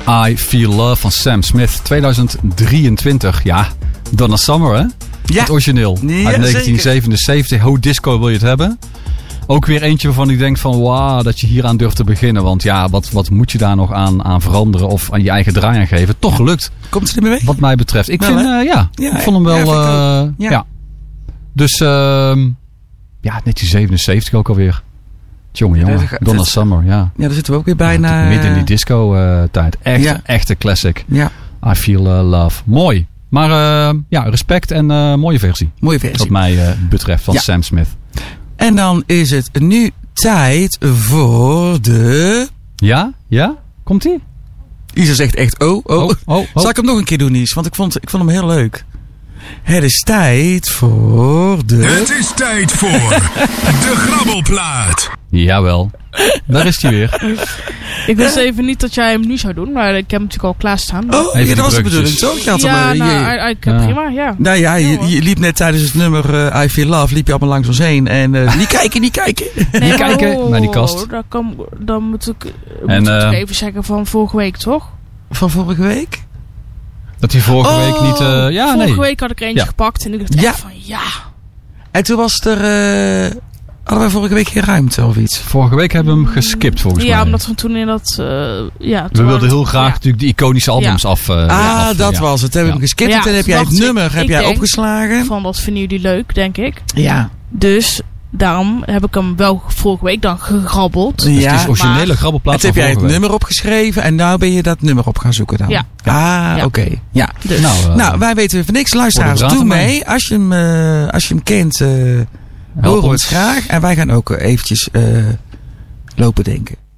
I Feel Love van Sam Smith, 2023. Ja, Donna Summer, hè? Ja. Het origineel. Ja, uit 1977. Hoe disco wil je het hebben? Ook weer eentje waarvan ik denk van wauw, dat je hier aan durft te beginnen. Want ja, wat moet je daar nog aan veranderen of aan je eigen draai aan geven? Toch gelukt. Komt ze er mee weg? Wat mij betreft. Ik wel, vind, ik vond hem wel... Ja. Dus, 1977 ook alweer. Jongen. Donna Summer, ja. Ja, daar zitten we ook weer bijna. Midden in die disco tijd. Echte classic. Ja. I Feel Love. Mooi. Maar respect en mooie versie. Mooie versie. Wat mij betreft van Sam Smith. En dan is het nu tijd voor de... Ja? Komt-ie? Isa zegt echt oh. Zal ik hem nog een keer doen, Nies? Want ik vond hem heel leuk. Het is tijd voor de... Het is tijd voor de grabbelplaat. Jawel. Daar is hij weer. Ik wist even niet dat jij hem nu zou doen, maar ik heb hem natuurlijk al klaarstaan. Oh, dat was de bedoeling, toch? Prima, ja. Nou ja, je liep net tijdens het nummer I Feel Love, liep je allemaal langs ons heen. En niet kijken. Niet kijken naar die kast. Dan moet ik even zeggen van vorige week, toch? Van vorige week? Dat hij vorige week niet... vorige week had ik er eentje gepakt en ik dacht echt van En toen was er... hadden wij vorige week geen ruimte of iets? Vorige week hebben we hem geskipt volgens mij. Ja, omdat we toen in dat... we wilden heel graag natuurlijk die iconische albums af... dat was het. Hebben we hem geskipt en heb jij het nummer opgeslagen. Van dat vinden jullie leuk, denk ik. Ja. Dus... Daarom heb ik hem wel vorige week dan gegrabbeld. Dus het is originele grabbelplaat. En toen heb jij het nummer opgeschreven en nou ben je dat nummer op gaan zoeken dan. Ja. Oké. Ja. Dus. Nou, wij weten van niks. Luisteraars, doe mee. Als je hem kent, horen we het graag. En wij gaan ook eventjes lopen denken.